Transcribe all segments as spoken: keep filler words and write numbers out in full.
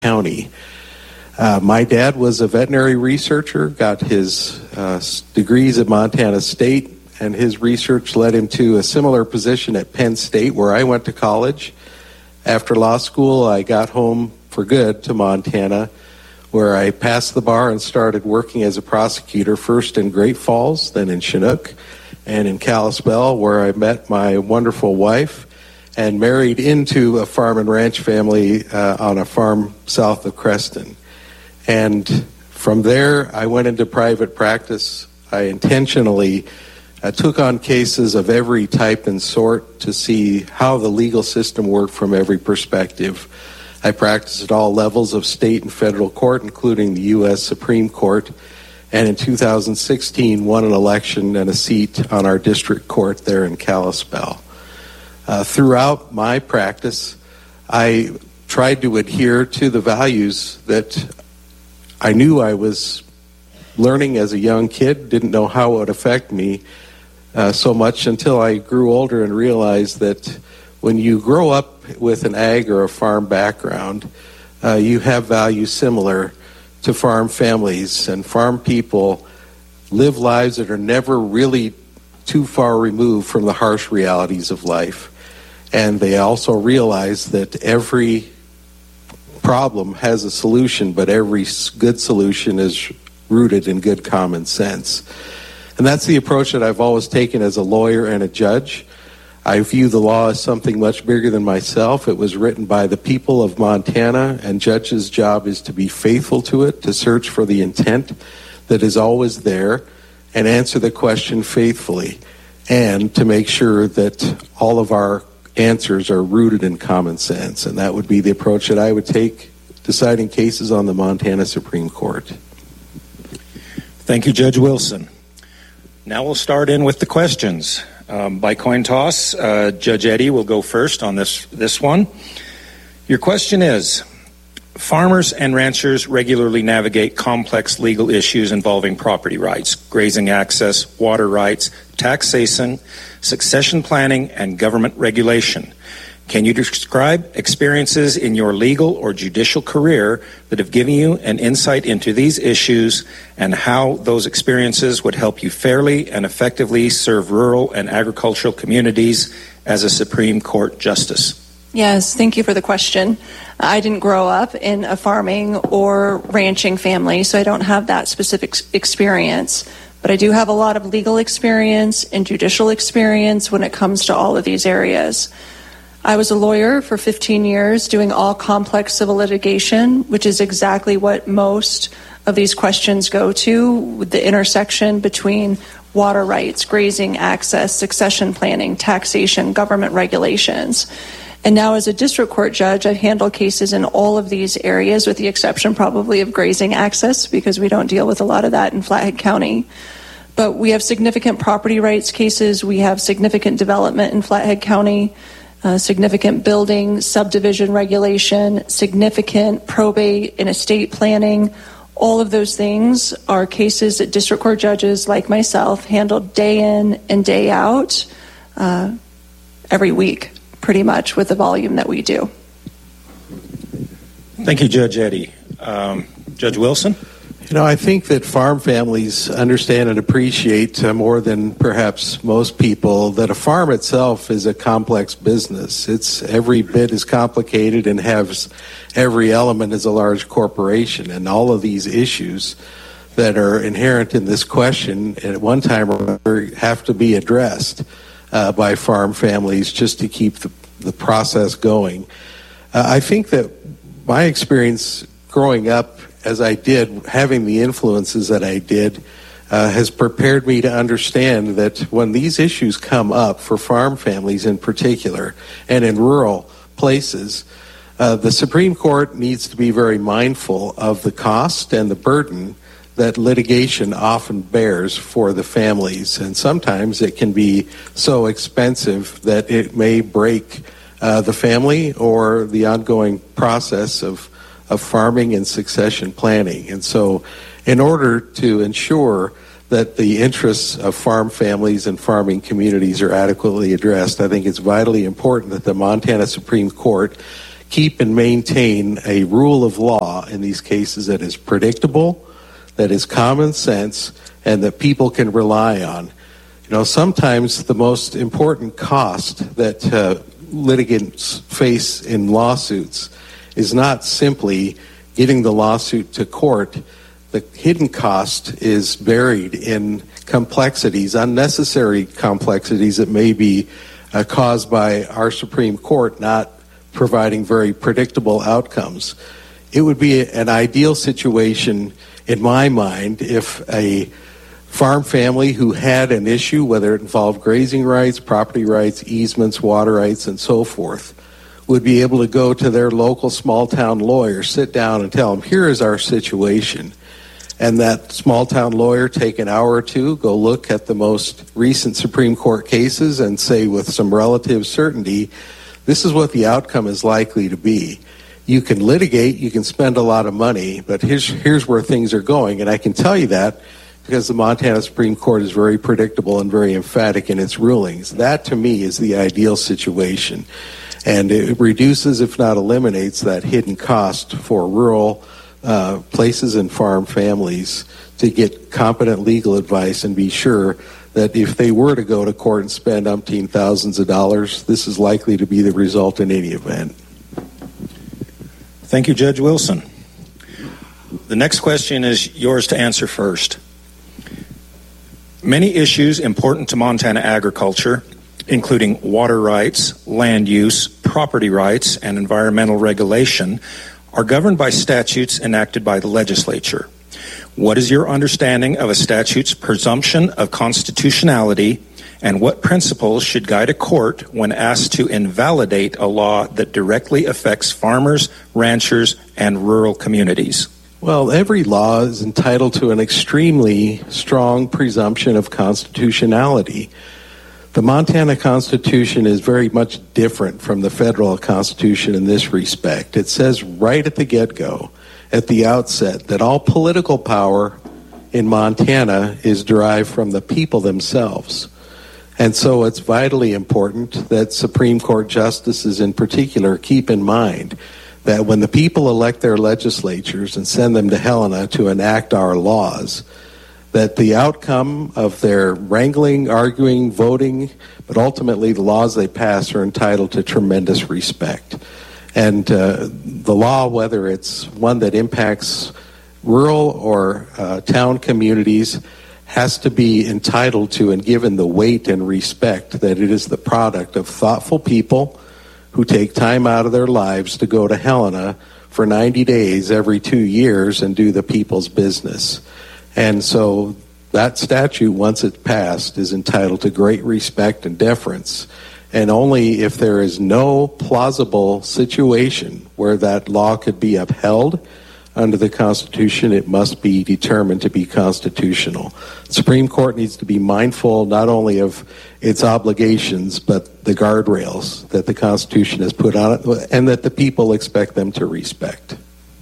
County. Uh, my dad was a veterinary researcher, got his uh, degrees at Montana State, and his research led him to a similar position at Penn State, where I went to college. After law school, I got home for good to Montana, where I passed the bar and started working as a prosecutor, first in Great Falls, then in Chinook, and in Kalispell, where I met my wonderful wife and married into a farm and ranch family uh, on a farm south of Creston. And from there, I went into private practice. I intentionally uh, took on cases of every type and sort to see how the legal system worked from every perspective. I practiced at all levels of state and federal court, including the U S Supreme Court, and in two thousand sixteen won an election and a seat on our district court there in Kalispell. Uh, throughout my practice, I tried to adhere to the values that I knew I was learning as a young kid, didn't know how it would affect me uh, so much until I grew older and realized that when you grow up with an ag or a farm background, uh, you have values similar to farm families, and farm people live lives that are never really too far removed from the harsh realities of life. And they also realize that every problem has a solution, but every good solution is rooted in good common sense. And that's the approach that I've always taken as a lawyer and a judge. I view the law as something much bigger than myself. It was written by the people of Montana, and judge's job is to be faithful to it, to search for the intent that is always there, and answer the question faithfully, and to make sure that all of our answers are rooted in common sense. And that would be the approach that I would take deciding cases on the Montana Supreme Court. Thank you, Judge Wilson. Now we'll start in with the questions. Um, by coin toss, uh, Judge Eddy will go first on this, this one. Your question is, farmers and ranchers regularly navigate complex legal issues involving property rights, grazing access, water rights, taxation, succession planning, and government regulation. Can you describe experiences in your legal or judicial career that have given you an insight into these issues and how those experiences would help you fairly and effectively serve rural and agricultural communities as a Supreme Court justice? Yes, thank you for the question. I didn't grow up in a farming or ranching family, so I don't have that specific experience. But I do have a lot of legal experience and judicial experience when it comes to all of these areas. I was a lawyer for fifteen years doing all complex civil litigation, which is exactly what most of these questions go to, with the intersection between water rights, grazing access, succession planning, taxation, government regulations. And now as a district court judge, I've handled cases in all of these areas, with the exception probably of grazing access, because we don't deal with a lot of that in Flathead County. But we have significant property rights cases. We have significant development in Flathead County, uh, significant building, subdivision regulation, significant probate and estate planning. All of those things are cases that district court judges like myself handle day in and day out, uh, every week, pretty much, with the volume that we do. Thank you, Judge Eddy. Um, Judge Wilson? You know, I think that farm families understand and appreciate uh, more than perhaps most people that a farm itself is a complex business. It's every bit as complicated and has every element as a large corporation. And all of these issues that are inherent in this question at one time or another have to be addressed uh, by farm families just to keep the, the process going. Uh, I think that my experience growing up as I did, having the influences that I did, uh, has prepared me to understand that when these issues come up for farm families in particular and in rural places, uh, the Supreme Court needs to be very mindful of the cost and the burden that litigation often bears for the families. And sometimes it can be so expensive that it may break uh, the family or the ongoing process of of farming and succession planning. And so in order to ensure that the interests of farm families and farming communities are adequately addressed, I think it's vitally important that the Montana Supreme Court keep and maintain a rule of law in these cases that is predictable, that is common sense, and that people can rely on. You know, sometimes the most important cost that uh, litigants face in lawsuits is not simply getting the lawsuit to court. The hidden cost is buried in complexities, unnecessary complexities that may be uh, caused by our Supreme Court not providing very predictable outcomes. It would be an ideal situation, in my mind, if a farm family who had an issue, whether it involved grazing rights, property rights, easements, water rights, and so forth, would be able to go to their local small-town lawyer, sit down and tell them, here is our situation. And that small-town lawyer take an hour or two, go look at the most recent Supreme Court cases and say with some relative certainty, this is what the outcome is likely to be. You can litigate, you can spend a lot of money, but here's, here's where things are going. And I can tell you that because the Montana Supreme Court is very predictable and very emphatic in its rulings. That, to me, is the ideal situation. And it reduces, if not eliminates, that hidden cost for rural uh, places and farm families to get competent legal advice and be sure that if they were to go to court and spend umpteen thousands of dollars, this is likely to be the result in any event. Thank you, Judge Wilson. The next question is yours to answer first. Many issues important to Montana agriculture, including water rights, land use, property rights, and environmental regulation, are governed by statutes enacted by the legislature. What is your understanding of a statute's presumption of constitutionality, and what principles should guide a court when asked to invalidate a law that directly affects farmers, ranchers, and rural communities? Well, every law is entitled to an extremely strong presumption of constitutionality. The Montana Constitution is very much different from the federal Constitution in this respect. It says right at the get-go, at the outset, that all political power in Montana is derived from the people themselves. And so it's vitally important that Supreme Court justices in particular keep in mind that when the people elect their legislatures and send them to Helena to enact our laws, that the outcome of their wrangling, arguing, voting, but ultimately the laws they pass are entitled to tremendous respect. And uh, the law, whether it's one that impacts rural or uh, town communities, has to be entitled to and given the weight and respect that it is the product of thoughtful people who take time out of their lives to go to Helena for ninety days every two years and do the people's business. And so that statute, once it's passed, is entitled to great respect and deference. And only if there is no plausible situation where that law could be upheld under the Constitution, it must be determined to be constitutional. The Supreme Court needs to be mindful not only of its obligations, but the guardrails that the Constitution has put on it and that the people expect them to respect.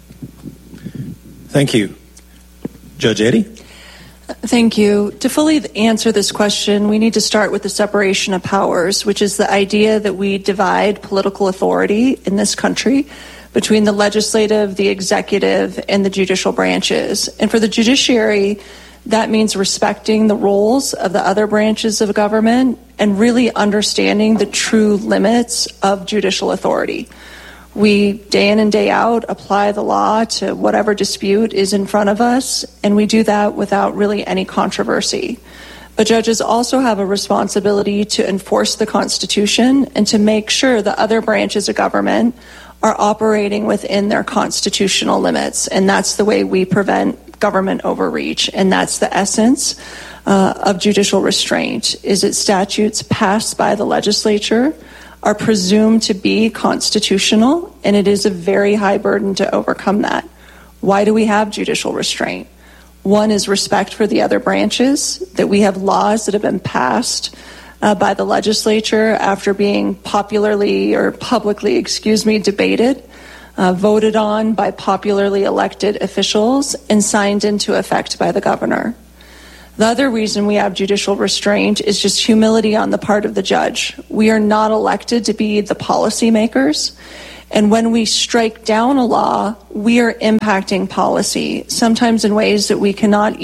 Thank you. Judge Eddy? Thank you. To fully answer this question, we need to start with the separation of powers, which is the idea that we divide political authority in this country between the legislative, the executive, and the judicial branches. And for the judiciary, that means respecting the roles of the other branches of government and really understanding the true limits of judicial authority. We, day in and day out, apply the law to whatever dispute is in front of us, and we do that without really any controversy. But judges also have a responsibility to enforce the Constitution and to make sure the other branches of government are operating within their constitutional limits, and that's the way we prevent government overreach, and that's the essence uh, of judicial restraint, is that statutes passed by the legislature are presumed to be constitutional, and it is a very high burden to overcome that. Why do we have judicial restraint? One is respect for the other branches, that we have laws that have been passed uh, by the legislature after being popularly or publicly, excuse me, debated, uh, voted on by popularly elected officials, and signed into effect by the governor. The other reason we have judicial restraint is just humility on the part of the judge. We are not elected to be the policymakers, And when we strike down a law, we are impacting policy, sometimes in ways that we cannot